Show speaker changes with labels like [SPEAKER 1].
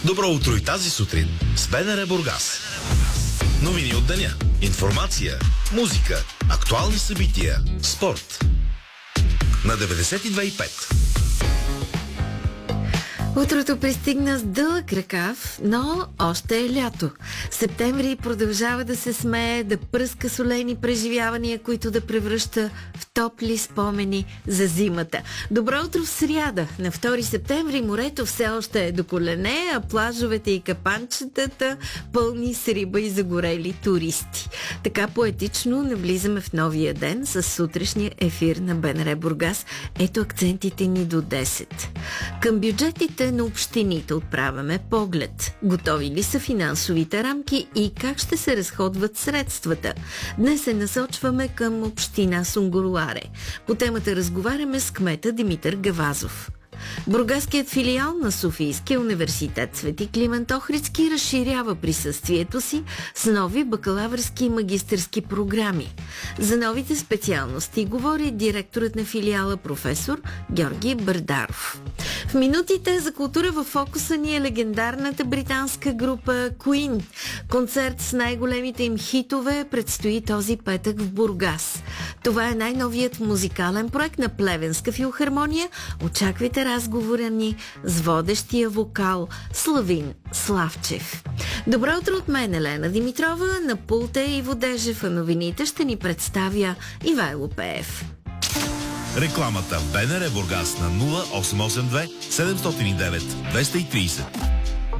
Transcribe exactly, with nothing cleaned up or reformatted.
[SPEAKER 1] Добро утро и тази сутрин с БНР Бургас. Новини от деня, информация, музика, актуални събития, спорт. На деветдесет и две и пет.
[SPEAKER 2] Утрото пристигна с дълъг ръкав, но още е лято. Септември продължава да се смее, да пръска солени преживявания, които да превръща в топли спомени за зимата. Добро утро в сряда. На втори септември морето все още е до колене, а плажовете и капанчетата пълни с риба и загорели туристи. Така поетично навлизаме в новия ден с сутрешния ефир на БНР Бургас. Ето акцентите ни до десет. Към бюджетите на общините отправяме поглед. Готови ли са финансовите рамки и как ще се разходват средствата? Днес се насочваме към община Сунгурларе. По темата разговаряме с кмета Димитър Гавазов. Бургаският филиал на Софийския университет Свети Климент Охридски разширява присъствието си с нови бакалавърски и магистърски програми. За новите специалности говори директорът на филиала професор Георги Бърдаров. В минутите за култура във фокуса ни е легендарната британска група Queen. Концерт с най-големите им хитове предстои този петък в Бургас. Това е най-новият музикален проект на Плевенска филхармония. Очаквайте разговора ни с водещия вокал Славин Славчев. Добро утро от мен, Елена Димитрова. На пулта е Иво Дежев, а новините ще ни представя Ивайло Пеев.
[SPEAKER 1] Рекламата в БНР Бургас на нула осем осем две седем нула девет две три нула.